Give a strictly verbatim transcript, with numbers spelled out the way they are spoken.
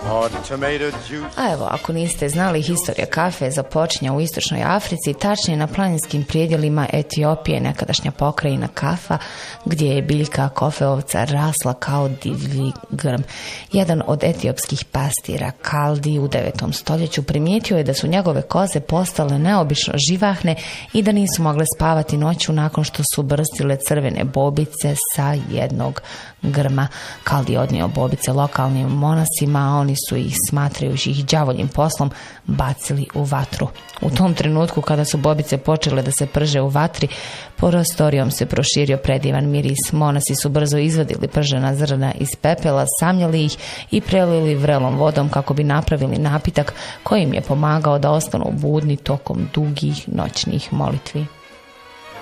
or tomato juice. A evo, ako niste znali, historija kafe započinje u istočnoj Africi, tačnije na planinskim prijedjelima Etiopije, nekadašnja pokrajina Kafa, gdje je biljka kofeovca rasla kao divlji grm. Jedan od etiopskih pastira, Kaldi, u devetom stoljeću primijetio je da su njegove koze postale neobično živahne i da nisu mogle spavati noću nakon što su brstile crvene bobice sa jednog grma. Kaldi je odnio bobice lokalnim monasima, a oni su ih, smatrajući ih đavoljim poslom, bacili u vatru. U tom trenutku, kada su bobice počele da se prže u vatri, prostorijom se proširio predivan miris. Monasi su brzo izvadili pržena zrna iz pepela, samljali ih i prelili vrelom vodom kako bi napravili napitak koji im je pomagao da ostanu budni tokom dugih noćnih molitvi.